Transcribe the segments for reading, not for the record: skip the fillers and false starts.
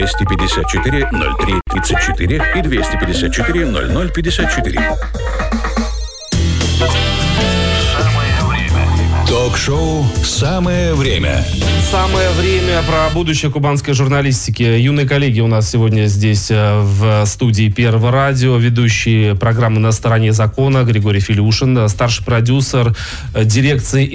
254 03 34 и 254 00 54. Ток-шоу «Самое время». Самое время про будущее кубанской журналистики. Юные коллеги у нас сегодня здесь в студии Первого радио. Ведущий программы «На стороне закона» Григорий Филюшин, старший продюсер дирекции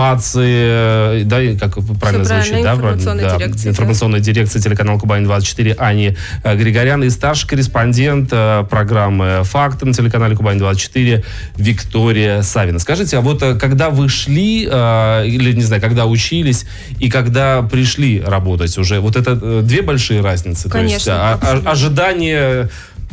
информации, да, как правильно звучит, да? Информационная дирекция телеканала «Кубань-24» Ани Григорян и старший корреспондент программы «Факты» на телеканале «Кубань-24» Виктория Савина. Скажите, а вот когда вы шли, или, не знаю, когда учились и когда пришли работать уже, вот это две большие разницы? Конечно. То есть ожидание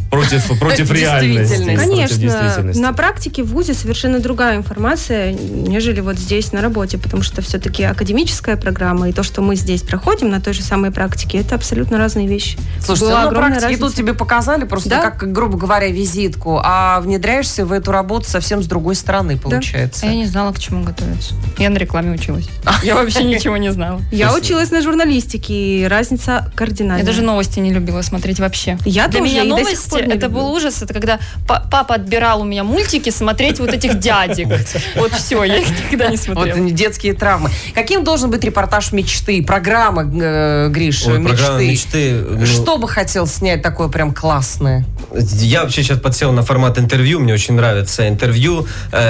против реальности. Конечно. На практике в ВУЗе совершенно другая информация, нежели вот здесь на работе, потому что все-таки академическая программа и то, что мы здесь проходим на той же самой практике, это абсолютно разные вещи. Слушайте, на практике тут тебе показали просто, да? Как, грубо говоря, визитку, а внедряешься в эту работу совсем с другой стороны, получается. Да. Я не знала, к чему готовиться. Я на рекламе училась. Я вообще ничего не знала. Я училась на журналистике, и разница кардинальная. Я даже новости не любила смотреть вообще. Я Для тоже, меня новости это был ужас. Это когда папа отбирал у меня мультики смотреть вот этих дядек. Вот все, я их никогда не смотрела. Вот детские травмы. Каким должен быть репортаж мечты? Программа, Гриш, мечты. Что бы хотел снять такое прям классное? Я вообще сейчас подсел на формат интервью. Мне очень нравится интервью.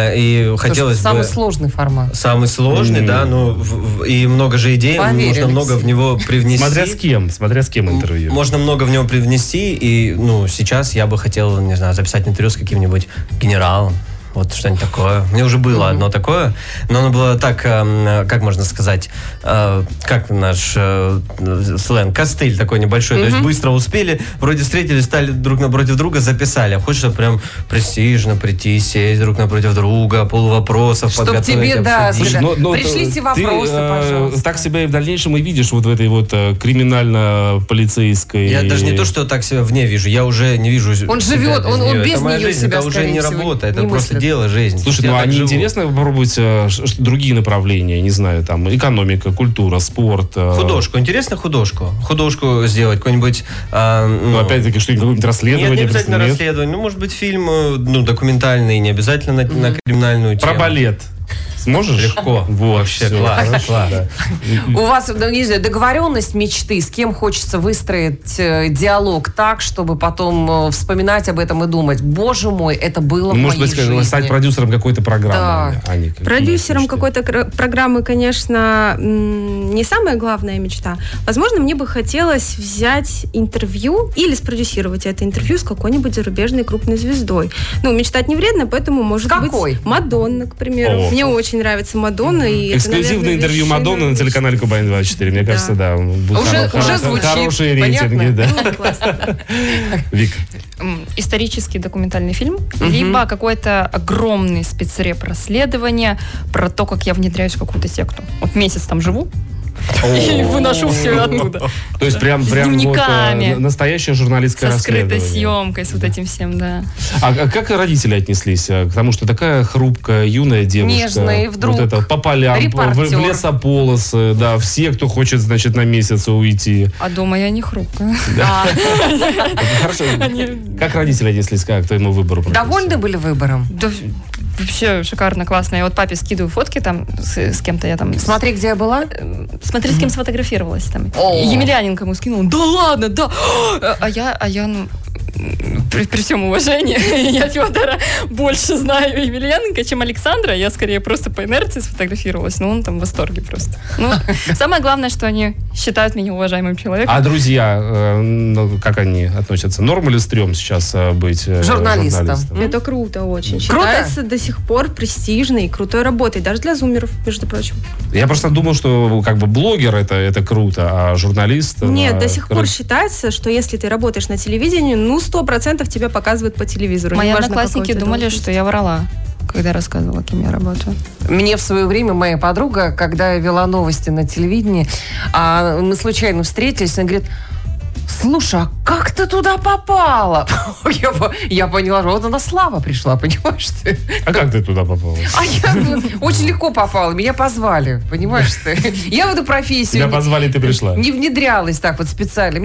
И хотелось бы... Самый сложный формат. Самый сложный, да. Ну, и много же идей. Можно много в него привнести. Смотря с кем интервью. Можно много в него привнести. И, сейчас я бы хотел, не знаю, записать интервью с каким-нибудь генералом. Вот что-нибудь такое. Мне уже было одно такое, но оно было так, как можно сказать, как наш сленг, костыль такой небольшой. То есть быстро успели, вроде встретились, стали друг напротив друга, записали. А хочется прям престижно прийти, сесть друг напротив друга, полувопросов чтоб подготовить. Чтобы тебе, пришлите вопросы, пожалуйста. Так себя и в дальнейшем и видишь вот в этой вот криминально-полицейской... Я даже не то, что так себя вне вижу, я уже не вижу... Он живет, он без нее себя, это уже не работа, это просто дело жизни. Слушай, а не интересно попробовать другие направления, не знаю, там, экономика, культура, спорт? Художку. Интересно художку? Художку сделать, какой-нибудь... опять-таки, какое-нибудь расследование? Нет, не обязательно расследование. Может быть, фильм документальный, не обязательно на криминальную тему. Про балет. Сможешь? Легко. Вообще, класс. У вас, не знаю, договоренность мечты, с кем хочется выстроить диалог так, чтобы потом вспоминать об этом и думать, боже мой, это было в моей жизни. Может быть, стать продюсером какой-то программы. Да. Продюсером какой-то программы, конечно, не самая главная мечта. Возможно, мне бы хотелось взять интервью или спродюсировать это интервью с какой-нибудь зарубежной крупной звездой. Мечтать не вредно, поэтому, может быть, Мадонна, к примеру. Мне очень нравится Мадонна. И эксклюзивное интервью Мадонны на телеканале Кубань-24. Мне кажется, да. Уже звучит. Хорошие рейтинги, да. Классно. Вик. Исторический документальный фильм, либо какой-то огромный спецреп-расследование про то, как я внедряюсь в какую-то секту. Вот месяц там живу, и выношу все оттуда. То есть прям вот настоящее журналистское расследование. Со скрытой съемкой, с вот этим всем, да. А как родители отнеслись к тому, что такая хрупкая, юная девушка? Нежная, и вдруг вот это, по полям, в лесополосы, да, все, кто хочет, значит, на месяц уйти. А дома я не хрупкая. Хорошо. Как родители отнеслись к твоему выбору? Довольны были выбором? Да, вообще шикарно, классно. Я вот папе скидываю фотки там с кем-то я там... Смотри, где я была? Смотри, с кем сфотографировалась там. Емельяненко ему скинул. Да ладно, да! А я при всем уважении, я Федора больше знаю Емельяненко, чем Александра. Я скорее просто по инерции сфотографировалась, но он там в восторге просто. Самое главное, что они считают меня уважаемым человеком. А друзья, как они относятся? Норм или стрём сейчас быть журналистом? Это круто очень. Считается до сих пор престижной и крутой работой, даже для зумеров, между прочим. Я просто думал, что как бы блогер это круто, а журналист... Нет, до сих пор считается, что если ты работаешь на телевидении, 100% тебя показывают по телевизору. Мои одноклассники думали, что я врала, когда рассказывала, кем я работаю. Мне в свое время моя подруга, когда я вела новости на телевидении, мы случайно встретились, она говорит: слушай, а как ты туда попала? Я поняла, что вот она Слава пришла, понимаешь ты? А как ты туда попала? А я очень легко попала, меня позвали, понимаешь ты? Я в эту профессию... Тебя позвали, ты пришла? Не внедрялась так вот специально.